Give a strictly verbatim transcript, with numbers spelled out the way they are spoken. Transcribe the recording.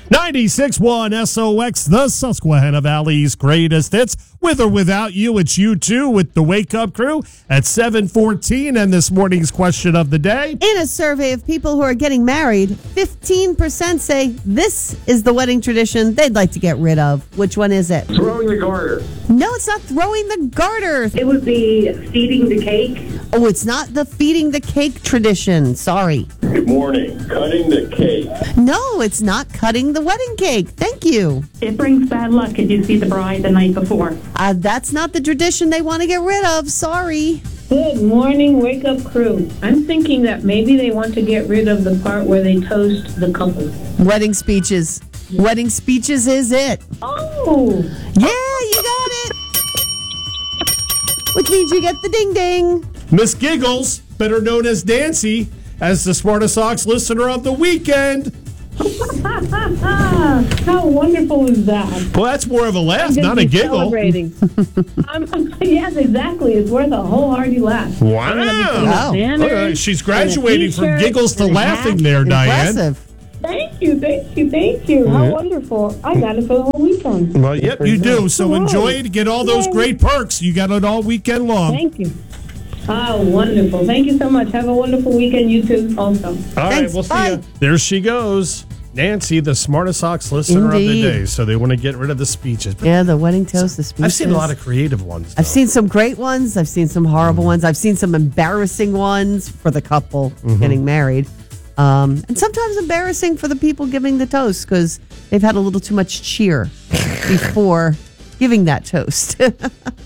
ninety-six point one S O X, the Susquehanna Valley's greatest hits. With or without you, it's you two with the Wake Up Crew at seven fourteen. And this morning's question of the day. In a survey of people who are getting married, fifteen percent say this is the wedding tradition they'd like to get rid of. Which one is it? Throwing the garter. No, it's not throwing the garter. It would be feeding the cake. Oh, it's not the feeding the cake tradition. Sorry. Good morning. Cutting the cake. No, it's not cutting the wedding cake. Thank you. It brings bad luck if you see the bride the night before. Uh, that's not the tradition they want to get rid of. Sorry. Good morning, Wake Up Crew. I'm thinking that maybe they want to get rid of the part where they toast the couple. Wedding speeches. Wedding speeches is it. Oh! Yeah, you got it. Which means you get the ding ding. Miss Giggles, better known as Nancy, as the Smartest Ox listener of the weekend. How wonderful is that? Well, that's more of a laugh, I'm not a giggle. Celebrating. I'm, I'm, yes, exactly. It's worth a whole hearty laugh. Wow. Wow. Okay, she's graduating from t-shirt giggles to and a laughing hat. there, Diane. Impressive. Thank you, thank you, thank you. How Yeah. wonderful. I got it for the whole weekend. Well, yep, you do. So Wow. enjoy it. Get all those Yay. great perks. You got it all weekend long. Thank you. Oh, wonderful. Thank you so much. Have a wonderful weekend, you too, also. All right, Thanks. we'll see Bye. you. There she goes. Nancy, the Smartest Ox listener Indeed. of the day. So they want to get rid of the speeches. But Yeah, the wedding toast, the speeches. I've seen a lot of creative ones. I've though. seen some great ones. I've seen some horrible ones. I've seen some embarrassing ones for the couple getting married. Um, and sometimes embarrassing for the people giving the toast because they've had a little too much cheer before giving that toast.